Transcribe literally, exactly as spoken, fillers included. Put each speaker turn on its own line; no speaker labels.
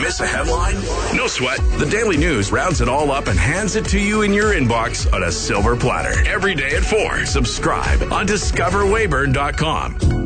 Miss a headline? No sweat. The Daily News rounds it all up and hands it to you in your inbox on a silver platter. Every day at four. Subscribe on discover weyburn dot com.